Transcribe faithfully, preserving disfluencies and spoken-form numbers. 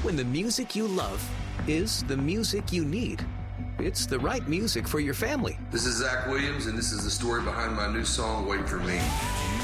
when the music you love is the music you need. It's the right music for your family. This is Zach Williams, and this is the story behind my new song, Wait For Me.